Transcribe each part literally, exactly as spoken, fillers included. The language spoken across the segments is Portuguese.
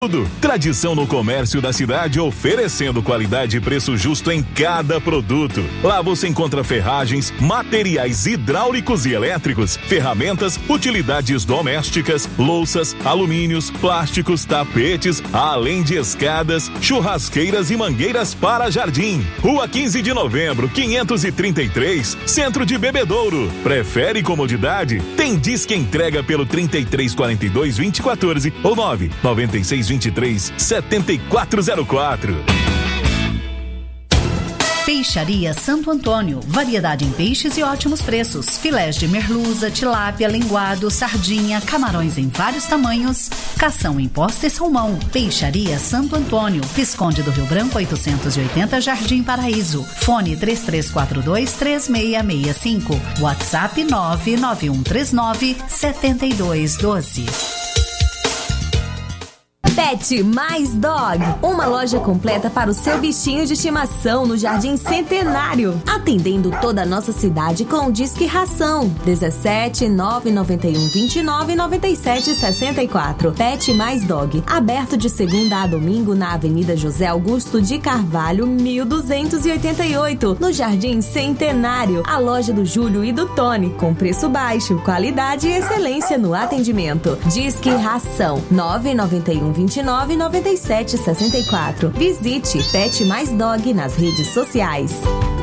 Tradição no comércio da cidade, oferecendo qualidade e preço justo em cada produto. Lá você encontra ferragens, materiais hidráulicos e elétricos, ferramentas, utilidades domésticas, louças, alumínios, plásticos, tapetes, além de escadas, churrasqueiras e mangueiras para jardim. Rua quinze de novembro, quinhentos e trinta e três, Centro de Bebedouro. Prefere comodidade? Tem disque entrega pelo trinta e três quarenta e dois, vinte e quatorze ou nove noventa e seis vinte e três, setenta e quatro zero quatro. Peixaria Santo Antônio, variedade em peixes e ótimos preços. Filés de merluza, tilápia, linguado, sardinha, camarões em vários tamanhos, cação em posta e salmão. Peixaria Santo Antônio, Visconde do Rio Branco oitocentos e oitenta, Jardim Paraíso. Fone três três quatro dois, três seis seis cinco. WhatsApp nove nove um três nove, sete dois um dois. Pet Mais Dog, uma loja completa para o seu bichinho de estimação no Jardim Centenário, atendendo toda a nossa cidade com o Disque Ração dezessete, nove nove um, vinte e nove, noventa e sete, sessenta e quatro. Pet Mais Dog, aberto de segunda a domingo na Avenida José Augusto de Carvalho, mil duzentos e oitenta e oito, no Jardim Centenário, a loja do Júlio e do Tony, com preço baixo, qualidade e excelência no atendimento. Disque Ração nove nove um, vinte e nove, noventa e sete, sessenta e quatro. Visite Pet Mais Dog nas redes sociais.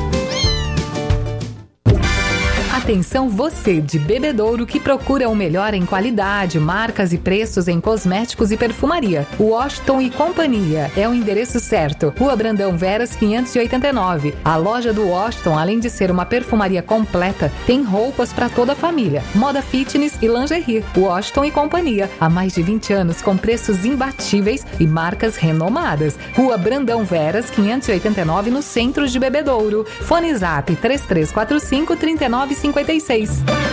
Atenção você de Bebedouro que procura o melhor em qualidade, marcas e preços em cosméticos e perfumaria. Washington e Companhia é o endereço certo. Rua Brandão Veras quinhentos e oitenta e nove. A loja do Washington, além de ser uma perfumaria completa, tem roupas para toda a família, moda fitness e lingerie. Washington e Companhia, há mais de vinte anos com preços imbatíveis e marcas renomadas. Rua Brandão Veras quinhentos e oitenta e nove, no centro de Bebedouro. Fone Zap três três quatro cinco, três nove cinco seis.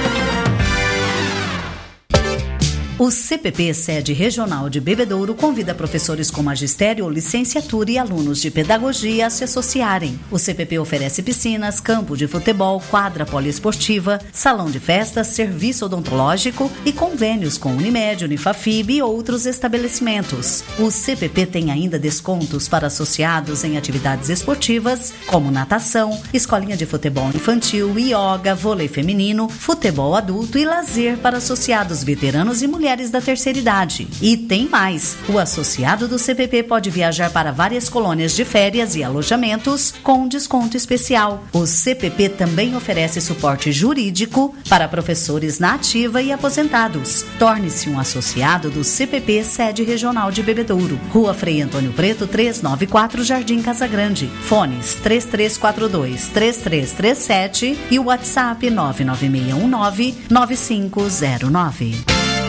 O C P P Sede Regional de Bebedouro convida professores com magistério ou licenciatura e alunos de pedagogia a se associarem. O C P P oferece piscinas, campo de futebol, quadra poliesportiva, salão de festas, serviço odontológico e convênios com Unimed, Unifafib e outros estabelecimentos. O C P P tem ainda descontos para associados em atividades esportivas, como natação, escolinha de futebol infantil, ioga, vôlei feminino, futebol adulto e lazer para associados veteranos e mulheres Mulheres da terceira idade. E tem mais! O associado do C P P pode viajar para várias colônias de férias e alojamentos com desconto especial. O C P P também oferece suporte jurídico para professores na ativa e aposentados. Torne-se um associado do C P P Sede Regional de Bebedouro. Rua Frei Antônio Preto, trezentos e noventa e quatro, Jardim Casagrande. Fones três três quatro dois, três três três sete e o WhatsApp nove nove seis um nove, nove cinco zero nove.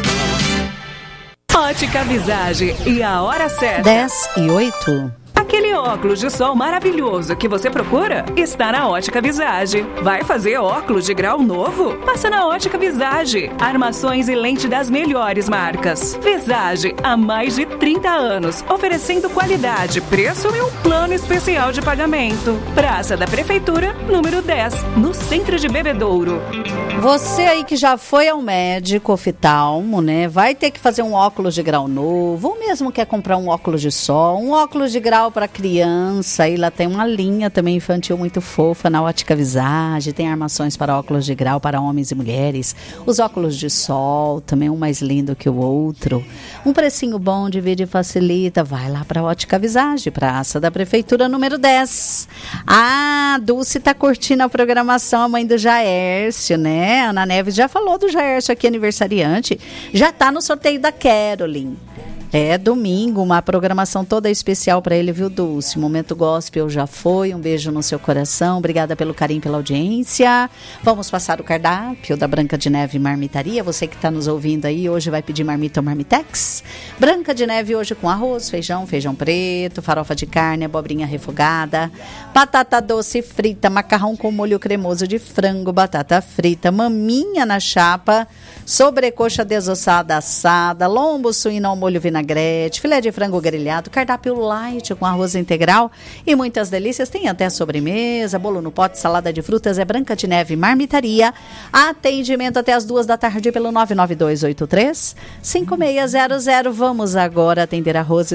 Ótica Visage e a hora certa. dez e oito. Aquele óculos de sol maravilhoso que você procura está na Ótica Visage. Vai fazer óculos de grau novo? Passa na Ótica Visage. Armações e lente das melhores marcas. Visage, há mais de trinta anos, oferecendo qualidade, preço e um plano especial de pagamento. Praça da Prefeitura, número dez, no centro de Bebedouro. Você aí que já foi ao médico oftalmo, né? Vai ter que fazer um óculos de grau novo, ou mesmo quer comprar um óculos de sol, um óculos de grau para criança, e lá tem uma linha também infantil muito fofa na Ótica Visage, tem armações para óculos de grau para homens e mulheres, os óculos de sol, também um mais lindo que o outro, um precinho bom, divide e facilita, vai lá para a Ótica Visage, Praça da Prefeitura, número dez. Ah, a Dulce tá curtindo a programação, a mãe do Jaércio, né? A Ana Neves já falou do Jaércio aqui, aniversariante, já tá no sorteio da Caroline. É domingo, uma programação toda especial para ele, viu, Dulce? Momento Gospel já foi, um beijo no seu coração, obrigada pelo carinho, pela audiência. Vamos passar o cardápio da Branca de Neve Marmitaria, você que está nos ouvindo aí, hoje vai pedir marmita ou marmitex? Branca de Neve hoje com arroz, feijão, feijão preto, farofa de carne, abobrinha refogada, batata doce frita, macarrão com molho cremoso de frango, batata frita, maminha na chapa, sobrecoxa desossada assada, lombo suíno ao molho vinagre, vinagrete, filé de frango grelhado, cardápio light com arroz integral e muitas delícias. Tem até sobremesa, bolo no pote, salada de frutas, é Branca de Neve Marmitaria. Atendimento até as duas da tarde pelo nove nove dois oito três cinco seis zero zero. Vamos agora atender a Rose